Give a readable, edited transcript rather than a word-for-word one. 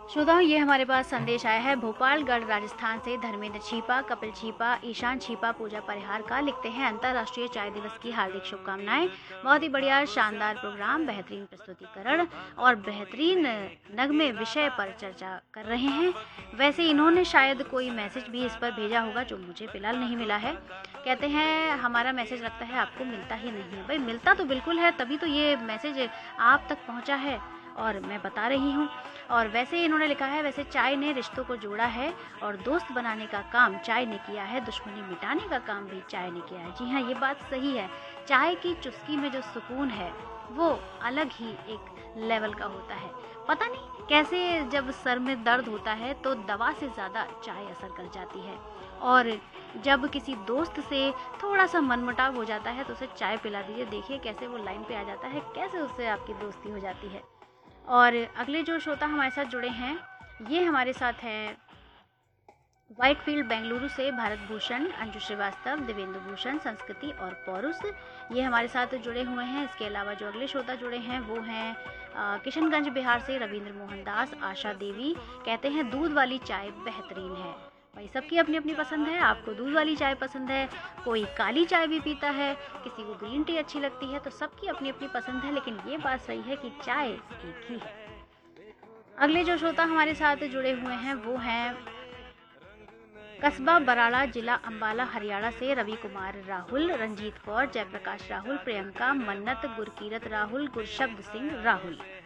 श्रोताओं, ये हमारे पास संदेश आया है भोपालगढ़ राजस्थान से धर्मेंद्र छीपा, कपिल छीपा, ईशान छीपा, पूजा परिहार का। लिखते हैं, अंतर्राष्ट्रीय चाय दिवस की हार्दिक शुभकामनाएं। बहुत ही बढ़िया शानदार प्रोग्राम, बेहतरीन प्रस्तुतिकरण और बेहतरीन नगमे विषय पर चर्चा कर रहे हैं। वैसे इन्होंने शायद कोई मैसेज भी इस पर भेजा होगा जो मुझे फिलहाल नहीं मिला है। कहते हैं हमारा मैसेज लगता है आपको मिलता ही नहीं है। भाई मिलता तो बिल्कुल है, तभी तो ये मैसेज आप तक पहुंचा है और मैं बता रही हूँ। और वैसे इन्होंने लिखा है, वैसे चाय ने रिश्तों को जोड़ा है और दोस्त बनाने का काम चाय ने किया है, दुश्मनी मिटाने का काम भी चाय ने किया है। जी हाँ, ये बात सही है। चाय की चुस्की में जो सुकून है वो अलग ही एक लेवल का होता है। पता नहीं कैसे जब सर में दर्द होता है तो दवा से ज़्यादा चाय असर कर जाती है, और जब किसी दोस्त से थोड़ा सा मनमुटाव हो जाता है तो उसे चाय पिला दीजिए, देखिए कैसे वो लाइन पे आ जाता है, कैसे उससे आपकी दोस्ती हो जाती है। और अगले जो श्रोता हमारे साथ जुड़े हैं, ये हमारे साथ हैं व्हाइटफील्ड बेंगलुरु से भारत भूषण, अंजू श्रीवास्तव, देवेंद्र भूषण, संस्कृति और पौरुष, ये हमारे साथ जुड़े हुए हैं। इसके अलावा जो अगले श्रोता जुड़े हैं वो हैं किशनगंज बिहार से रविंद्र मोहन दास, आशा देवी। कहते हैं दूध वाली चाय बेहतरीन है। भाई सबकी अपनी अपनी पसंद है, आपको दूध वाली चाय पसंद है, कोई काली चाय भी पीता है, किसी को ग्रीन टी अच्छी लगती है, तो सबकी अपनी अपनी पसंद है, लेकिन ये बात सही है कि चाय एक ही है। अगले जो श्रोता हमारे साथ जुड़े हुए हैं वो हैं कस्बा बराड़ा, जिला अंबाला, हरियाणा से रवि कुमार राहुल, रंजीत कौर, जयप्रकाश राहुल, प्रियंका, मन्नत, गुरकीरत राहुल, गुरशब्द सिंह राहुल।